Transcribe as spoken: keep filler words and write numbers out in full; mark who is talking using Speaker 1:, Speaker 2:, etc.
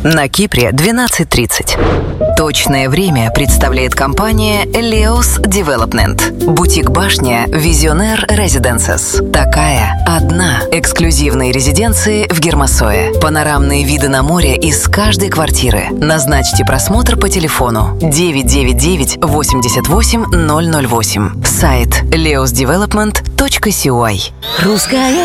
Speaker 1: На Кипре двенадцать тридцать. Точное время представляет компания Leos Development. Бутик-башня Visionaire Residences. Такая одна. Эксклюзивные резиденции в Гермосое. Панорамные виды на море из каждой квартиры. Назначьте просмотр по телефону девять девять девять восемьдесят восемь ноль ноль восемь. Сайт leos development точка си уай.
Speaker 2: Русская